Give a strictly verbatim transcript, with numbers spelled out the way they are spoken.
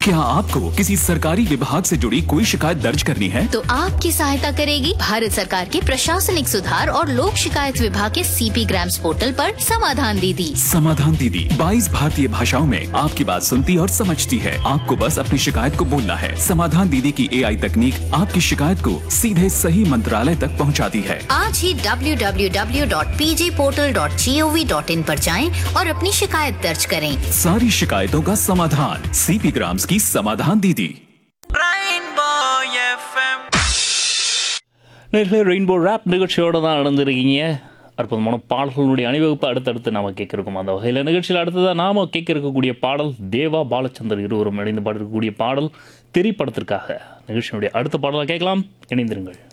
क्या आपको किसी सरकारी विभाग से जुड़ी कोई शिकायत दर्ज करनी है? तो आपकी सहायता करेगी भारत सरकार के प्रशासनिक सुधार और लोक शिकायत विभाग के सीपी ग्राम्स पोर्टल पर समाधान दीदी। समाधान दीदी बाईस भारतीय भाषाओं में आपकी बात सुनती और समझती है। आपको बस अपनी शिकायत को बोलना है। समाधान दीदी की एआई तकनीक आपकी शिकायत को सीधे सही मंत्रालय तक पहुंचाती है। आज ही W W W dot P J portal dot G O V dot in पर जाएं और अपनी शिकायत दर्ज करें। सारी शिकायतों का समाधान सीपी ग्राम्स की समाधान दीदी। நேரில் ரெயின்போ ரேப் நிகழ்ச்சியோடு தான் நடந்துருக்கீங்க. அற்புதமான பாடல்களுடைய அணிவகுப்பு அடுத்தடுத்து நாம் கேட்க இருக்கோம். அந்த வகையில் நிகழ்ச்சியில் அடுத்ததாக நாம் கேட்க இருக்கக்கூடிய பாடல் தேவா பாலச்சந்தர் இருவரும் இணைந்து பாடிருக்கக்கூடிய பாடல் திரைப்படத்திற்காக. நிகழ்ச்சியினுடைய அடுத்த பாடலை கேட்கலாம். இணைந்திருங்கள்.